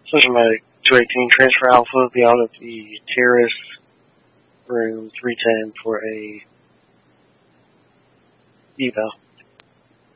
Systematic 218, transfer Alpha, be out at the terrace, room 310 for a eval.